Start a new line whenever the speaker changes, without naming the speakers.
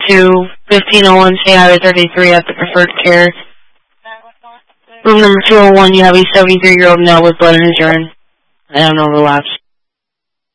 to 1501 State Highway 33 at the preferred care. Room number 201, you have a 73-year-old male with blood in his urine. I have no relapse.